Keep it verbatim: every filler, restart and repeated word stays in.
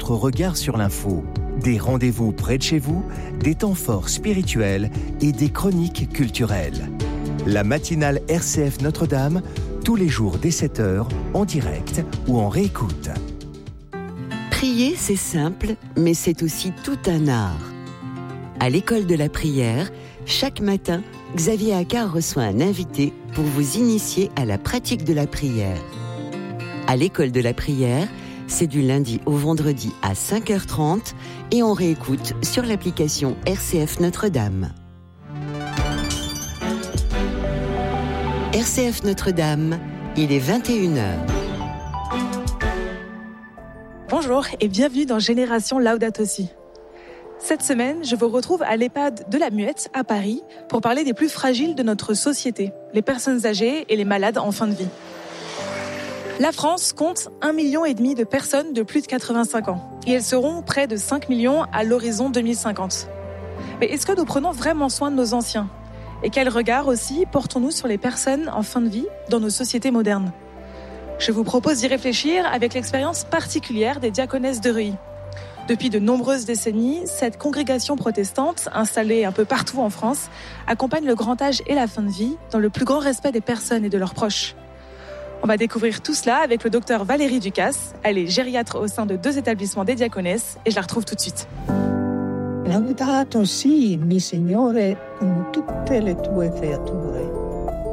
votre regard sur l'info. Des rendez-vous près de chez vous, des temps forts spirituels et des chroniques culturelles. La matinale R C F Notre-Dame, tous les jours dès sept heures, en direct ou en réécoute. Prier, c'est simple, mais c'est aussi tout un art. À l'école de la prière, chaque matin, Xavier Accard reçoit un invité pour vous initier à la pratique de la prière. À l'école de la prière, c'est du lundi au vendredi à cinq heures trente et on réécoute sur l'application R C F Notre-Dame. R C F Notre-Dame, il est vingt et une heures. Bonjour et bienvenue dans Génération Laudato Si. Cette semaine, je vous retrouve à l'EHPAD de la Muette à Paris pour parler des plus fragiles de notre société, les personnes âgées et les malades en fin de vie. La France compte un virgule cinq million de personnes de plus de quatre-vingt-cinq ans et elles seront près de cinq millions à l'horizon deux mille cinquante. Mais est-ce que nous prenons vraiment soin de nos anciens ? Et quel regard aussi portons-nous sur les personnes en fin de vie dans nos sociétés modernes ? Je vous propose d'y réfléchir avec l'expérience particulière des diaconesses de Reuilly. Depuis de nombreuses décennies, cette congrégation protestante, installée un peu partout en France, accompagne le grand âge et la fin de vie dans le plus grand respect des personnes et de leurs proches. On va découvrir tout cela avec le docteur Valérie Ducasse. Elle est gériatre au sein de deux établissements des diaconesses et je la retrouve tout de suite. Laudato si, mi Signore, con tutte le tue creature.